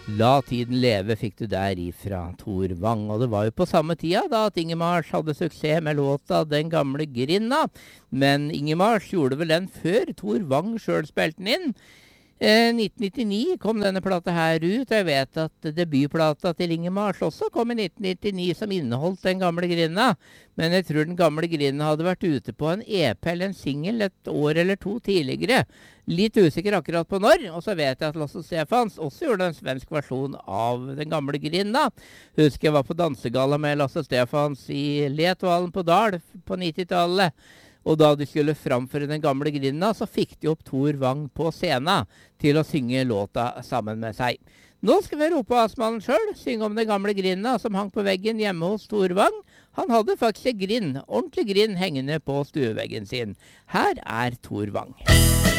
La tiden leve fikk du der ifra Tor Wang, og det var jo på samme tida da at Ingemars hadde suksess med låta Den gamle grinda, men Ingemars gjorde vel den før Tor Wang selv spilte den inn. 1999 kom denne plata her ut, og jeg vet at debutplata til Ingemars også kom i 1999 som inneholdt Den gamle grinda, men jeg tror Den gamle grinda hadde vært ute på en EP eller en single et år eller to tidligere. Litt usikker akkurat på når, og så vet jeg at Lasse Stefans også gjorde en svensk versjon av Den gamle grinda. Husker jeg var på dansegalla med Lasse Stefans i Letvalen på Dal på 90-tallet. Og da de skulle framføre Den gamle grinda, så fikk de opp Tor Wang på scenen til å synge låta sammen med seg. Nå skal vi rope Asmannen selv, synge om Den gamle grinda som hang på veggen hjemme hos Tor Wang. Han hadde faktisk en grind, ordentlig grind hengende på stueveggen sin. Her er Tor Wang.